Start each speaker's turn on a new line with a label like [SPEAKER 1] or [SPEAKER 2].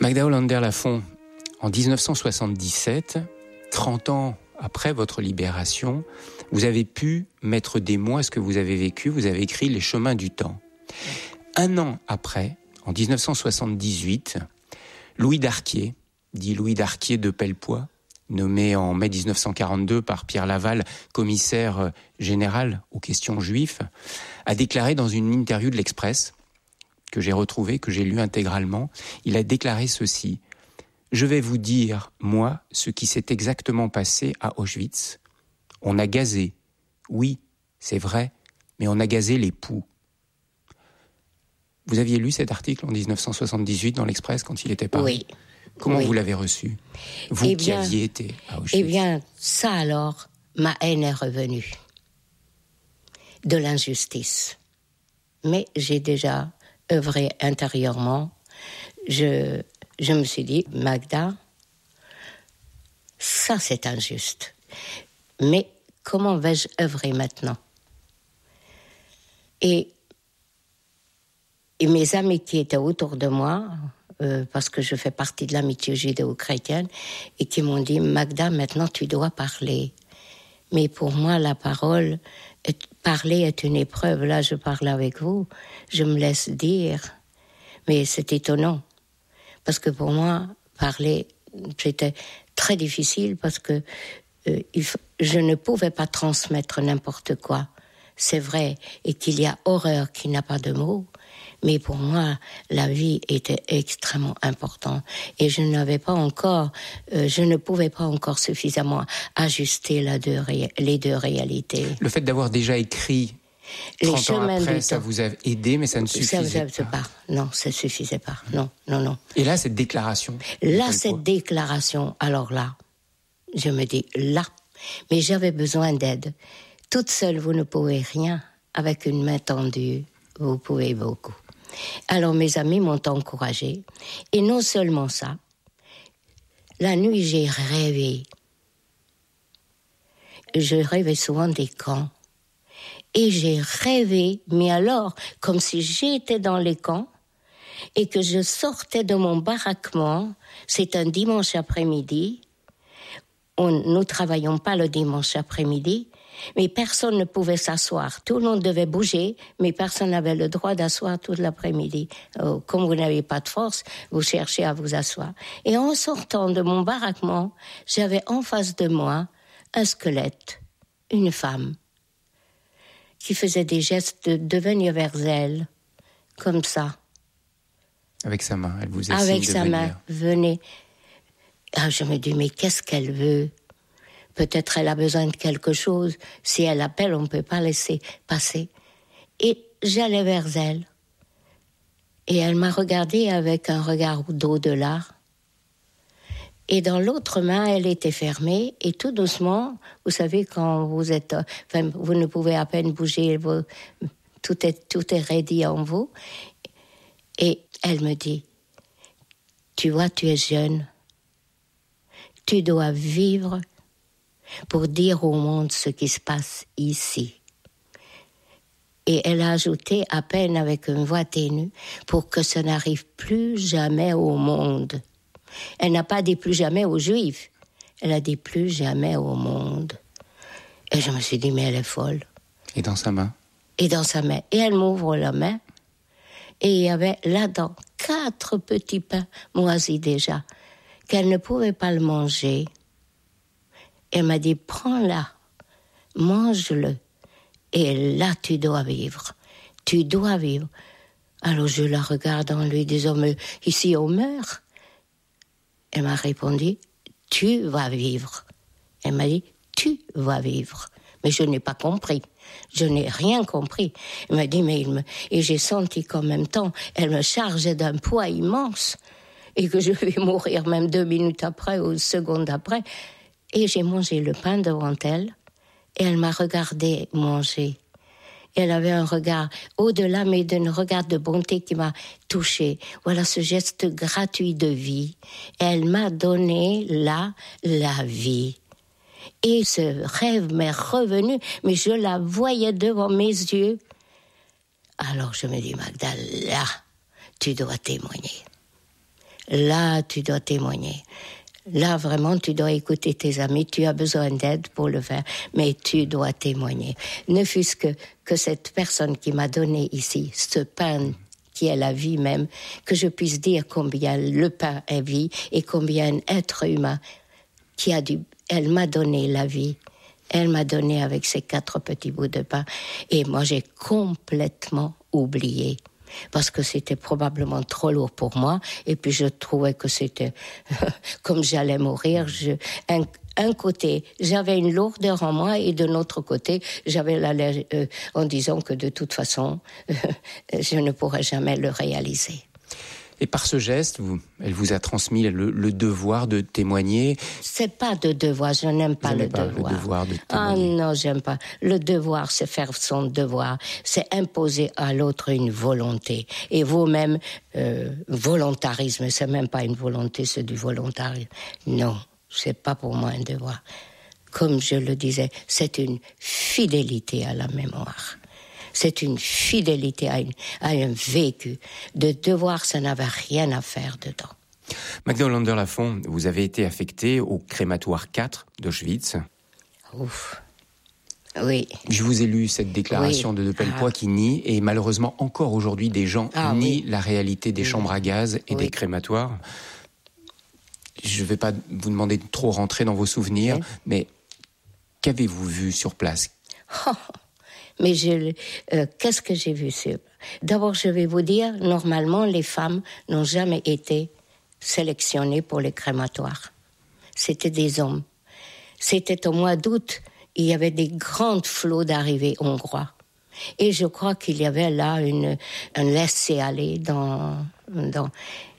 [SPEAKER 1] Magda Hollander-Lafont, en 1977, 30 ans après votre libération, vous avez pu mettre des mots à ce que vous avez vécu. Vous avez écrit Les chemins du temps. Un an après, en 1978, Louis Darquier, dit Louis Darquier de Pellepoix, nommé en mai 1942 par Pierre Laval, commissaire général aux questions juives, a déclaré dans une interview de l'Express, que j'ai retrouvée, que j'ai lue intégralement, il a déclaré ceci: « Je vais vous dire, moi, ce qui s'est exactement passé à Auschwitz. On a gazé. Oui, c'est vrai, mais on a gazé les poux. » Vous aviez lu cet article en 1978 dans l'Express quand il était paru?
[SPEAKER 2] Oui.
[SPEAKER 1] Comment vous l'avez reçu, vous qui aviez été à Auschwitz?
[SPEAKER 2] Eh bien, ça alors, ma haine est revenue de l'injustice. Mais j'ai déjà œuvré intérieurement. Je me suis dit, Magda, ça c'est injuste. Mais comment vais-je œuvrer maintenant? Et mes amis qui étaient autour de moi, parce que je fais partie de l'amitié judéo-chrétienne, et qui m'ont dit, Magda, maintenant tu dois parler. Mais pour moi, la parole, parler est une épreuve. Là, je parle avec vous, je me laisse dire. Mais c'est étonnant, parce que pour moi, parler, c'était très difficile, parce que je ne pouvais pas transmettre n'importe quoi. C'est vrai, et qu'il y a horreur qui n'a pas de mots. Mais pour moi, la vie était extrêmement importante. Et je n'avais pas encore, je ne pouvais pas encore suffisamment ajuster les deux réalités.
[SPEAKER 1] Le fait d'avoir déjà écrit 30 ans après, ça vous a aidé, mais ça ne suffisait pas.
[SPEAKER 2] Non, ça ne suffisait pas. Non.
[SPEAKER 1] Et là, cette déclaration?
[SPEAKER 2] Alors là, je me dis, là, mais j'avais besoin d'aide. Toute seule, vous ne pouvez rien. Avec une main tendue, vous pouvez beaucoup. Alors mes amis m'ont encouragée. Et non seulement ça, la nuit j'ai rêvé. Je rêvais souvent des camps. Et j'ai rêvé, mais alors, comme si j'étais dans les camps et que je sortais de mon baraquement. C'est un dimanche après-midi. Nous ne travaillons pas le dimanche après-midi. Mais personne ne pouvait s'asseoir. Tout le monde devait bouger, mais personne n'avait le droit d'asseoir toute l'après-midi. Comme vous n'avez pas de force, vous cherchez à vous asseoir. Et en sortant de mon baraquement, j'avais en face de moi un squelette, une femme, qui faisait des gestes de venir vers elle, comme ça.
[SPEAKER 1] Avec sa main, elle vous a signe de
[SPEAKER 2] Avec sa main, venez. Ah, je me dis, mais qu'est-ce qu'elle veut? Peut-être elle a besoin de quelque chose. Si elle appelle, on ne peut pas laisser passer. Et j'allais vers elle. Et elle m'a regardé avec un regard d'au-delà. Et dans l'autre main, elle était fermée. Et tout doucement, vous savez, quand vous êtes... Enfin, vous ne pouvez à peine bouger. Tout est ready en vous. Et elle me dit, tu vois, tu es jeune. Tu dois vivre pour dire au monde ce qui se passe ici. Et elle a ajouté, à peine avec une voix ténue, pour que ça n'arrive plus jamais au monde. Elle n'a pas dit plus jamais aux Juifs. Elle a dit plus jamais au monde. Et je me suis dit, mais elle est folle.
[SPEAKER 1] Et dans sa main?
[SPEAKER 2] Et dans sa main. Et elle m'ouvre la main. Et il y avait là-dedans 4 petits pains moisis déjà, qu'elle ne pouvait pas le manger. Elle m'a dit, prends-la, mange-le, et là tu dois vivre. Tu dois vivre. Alors je la regarde en lui disant, mais ici on meurt. Elle m'a répondu, tu vas vivre. Elle m'a dit, tu vas vivre. Mais je n'ai pas compris. Je n'ai rien compris. Elle m'a dit, et j'ai senti qu'en même temps, elle me chargeait d'un poids immense, et que je vais mourir même 2 minutes après ou 1 seconde après. Et j'ai mangé le pain devant elle, et elle m'a regardé manger. Elle avait un regard au-delà, mais d'un regard de bonté qui m'a touchée. Voilà ce geste gratuit de vie. Elle m'a donné là la vie. Et ce rêve m'est revenu, mais je la voyais devant mes yeux. Alors je me dis, Magda, là, tu dois témoigner. là, tu dois témoigner. Là, vraiment, tu dois écouter tes amis. Tu as besoin d'aide pour le faire, mais tu dois témoigner. Ne fût-ce que cette personne qui m'a donné ici ce pain qui est la vie même, que je puisse dire combien le pain est vie et combien un être humain elle m'a donné la vie. Elle m'a donné avec ces 4 petits bouts de pain. Et moi, j'ai complètement oublié. Parce que c'était probablement trop lourd pour moi. Et puis, je trouvais que c'était... comme j'allais mourir, un côté, j'avais une lourdeur en moi, et de l'autre côté, j'avais en disant que de toute façon, je ne pourrais jamais le réaliser.
[SPEAKER 1] Et par ce geste, elle vous a transmis le devoir de témoigner.
[SPEAKER 2] C'est pas de devoir, je n'aime pas le devoir.
[SPEAKER 1] Le devoir de témoigner.
[SPEAKER 2] Ah non, j'aime pas. Le devoir, c'est faire son devoir. C'est imposer à l'autre une volonté. Et vous-même, volontarisme, c'est même pas une volonté, c'est du volontarisme. Non, c'est pas pour moi un devoir. Comme je le disais, c'est une fidélité à la mémoire. C'est une fidélité à un vécu. De devoir, ça n'avait rien à faire dedans.
[SPEAKER 1] Magda Hollander-Lafont, vous avez été affectée au crématoire 4 d'Auschwitz.
[SPEAKER 2] Ouf. Oui.
[SPEAKER 1] Je vous ai lu cette déclaration de Pellepoix qui nie, et malheureusement encore aujourd'hui des gens nient la réalité des chambres à gaz et des crématoires. Je ne vais pas vous demander de trop rentrer dans vos souvenirs, mais qu'avez-vous vu sur place?
[SPEAKER 2] Mais qu'est-ce que j'ai vu? D'abord, je vais vous dire, normalement, les femmes n'ont jamais été sélectionnées pour les crématoires. C'était des hommes. C'était au mois d'août, il y avait des grandes flots d'arrivées hongrois. Et je crois qu'il y avait là un laisser-aller